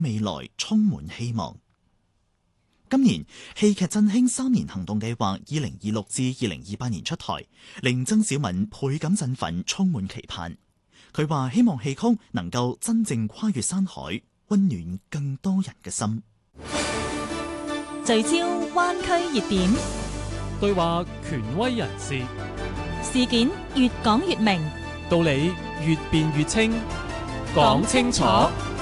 未來充滿希望。今年戲劇振興3年行動計劃2026至2028年出台，令曾小敏倍感振奮，充滿期盼。佢話希望戲曲能夠真正跨越山海，溫暖更多人嘅心。 聚焦灣區熱點， 對話權威人士， 事件越講越明， 道理越辯越清，講清楚。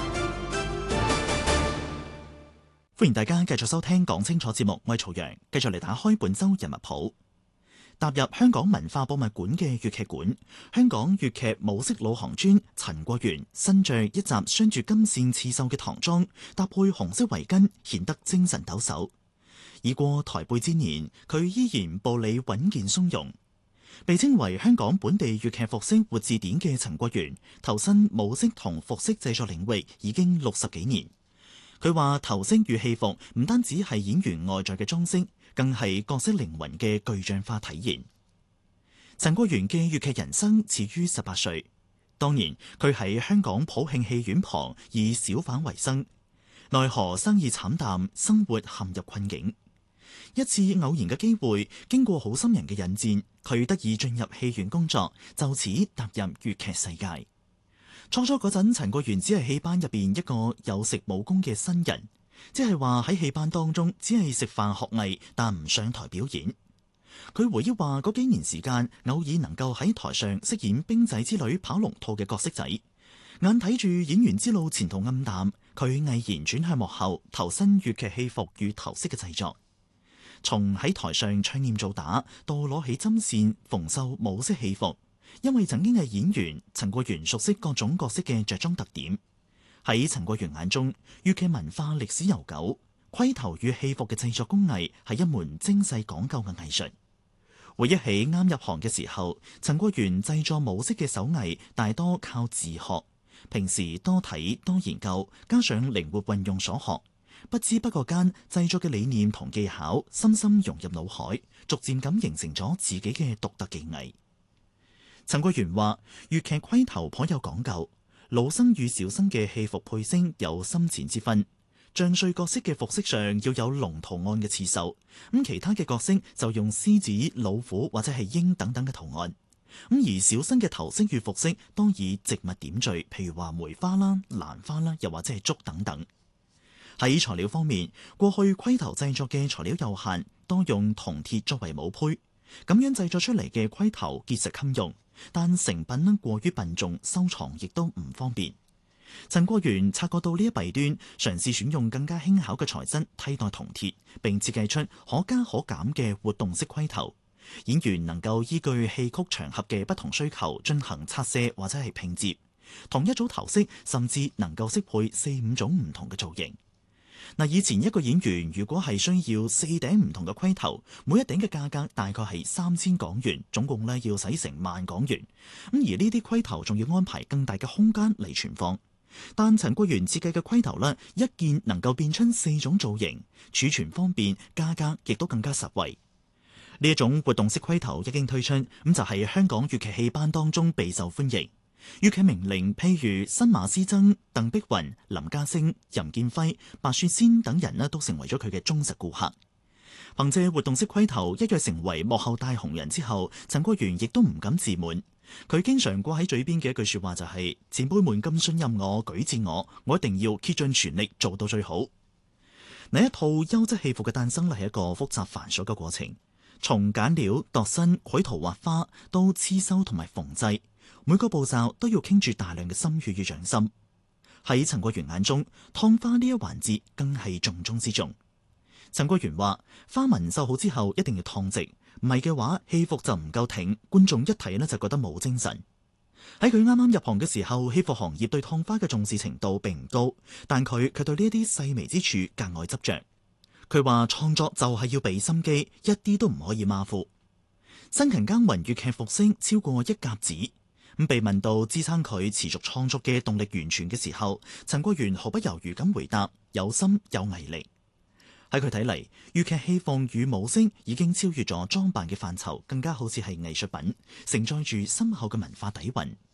歡迎大家繼續收聽講清楚節目，我係曹陽，繼續嚟打開本周人物譜。踏入香港文化博物館嘅粵劇館，香港粵劇武式老行專陳國元身着一襲鑲住金線刺繡嘅唐裝，搭配紅色圍巾，顯得精神抖擻。已過台背之年，佢依然步履穩健從容。被稱為香港本地粵劇服飾活字典嘅陳國元，投身武式同服飾製作領域已經60幾年。佢話頭飾與戲服唔單止係演員外在嘅裝飾，更係角色靈魂嘅具象化體現。陳國元嘅粵劇人生始於18歲，當年佢喺香港普慶戲院旁以小販為生，奈何生意慘淡，生活陷入困境。一次偶然嘅機會，經過好心人嘅引薦，佢得以進入戲院工作，就此踏入粵劇世界。初嗰陣，陳國元只係戲班入邊一個有食武功嘅新人，即係話喺戲班當中只係食飯學藝，但唔上台表演。佢回憶話嗰幾年時間，偶爾能夠喺台上飾演兵仔之女跑龍套嘅角色仔，眼睇住演員之路前途暗淡，佢毅然轉向幕後，投身粵劇戲服與頭飾嘅製作。從喺台上唱念做打，到攞起針線縫繡武式戲服。因為曾經係演員，陳國元熟悉各種角色嘅着裝特點。喺陳國元眼中，粵劇文化歷史悠久，盔頭與戲服嘅製作工藝係一門精細講究嘅藝術。回憶起啱入行嘅時候，陳國元製作武式嘅手藝大多靠自學，平時多睇多研究，加上靈活運用所學，不知不覺間製作嘅理念同技巧深深融入腦海，逐漸咁形成咗自己嘅獨特技藝。陳國元話：粵劇盔頭頗有講究，老生與小生嘅戲服配飾有深淺之分。將帥角色嘅服飾上要有龍圖案嘅刺繡，咁其他嘅角色就用獅子、老虎或者係鷹等等嘅圖案。咁而小生嘅頭飾與服飾當以植物點綴，譬如話梅花啦、蘭花啦，又或者係竹等等。喺材料方面，過去盔頭製作嘅材料有限，多用銅鐵作為武胚，咁樣製作出嚟嘅盔頭結實襟用。但成品呢過於笨重，收藏亦都唔方便。陳國元察覺到呢一弊端，嘗試選用更加輕巧嘅材質替代銅鐵，並設計出可加可減嘅活動式盔頭。演員能夠依據戲曲場合嘅不同需求進行拆卸或者係拼接。同一組頭飾甚至能夠適配4-5種唔同嘅造型。嗱，以前一個演員如果係需要4頂唔同嘅盔頭，每一頂嘅價格大概係3000港元，總共呢要使成10000港元。咁而呢啲盔頭仲要安排更大嘅空間嚟存放。但陳國元設計嘅盔頭呢，一件能夠變出4種造型，儲存方便，價格亦都更加實惠。呢一種活動式盔頭一經推出，咁就係香港粵劇戲班當中備受歡迎。粵劇名伶譬如新馬師曾、鄧碧雲、林家聲、任劍輝、白雪仙等人都成為咗佢嘅忠實顧客。憑借活動式盔頭一躍成為幕後大紅人之後，陳國元亦都唔敢自滿。佢經常掛喺嘴邊嘅一句說話就係：前輩們咁信任我、舉薦我一定要竭盡全力做到最好。嗱，一套優質戲服嘅誕生係一個複雜繁瑣嘅過程，從揀料、度身、繪圖畫花到刺繡同埋縫製。每個步驟都要傾住大量嘅心血與掌心。喺陳國元眼中，燙花呢一環節更係重中之重。陳國元話：花紋繡好之後一定要燙直，唔係嘅話戲服就唔夠挺，觀眾一睇呢就覺得冇精神。喺佢啱啱入行嘅時候，戲服行業對燙花嘅重視程度並唔高，但佢卻對呢一啲細微之處格外執着。佢話創作就係要俾心機，一啲都唔可以馬虎。辛勤耕耘粵劇服飾超過1甲子。被問到支撐佢持續創作嘅動力源泉嘅時候，陳國元毫不猶豫咁回答：有心有毅力。喺佢睇嚟，粵劇戲服與武飾已經超越咗裝扮嘅範疇，更加好似係藝術品，承載住深厚嘅文化底蘊。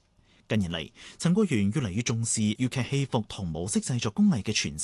近年嚟，陳國源越嚟越重視粵劇戲服同模式製作工藝嘅傳承。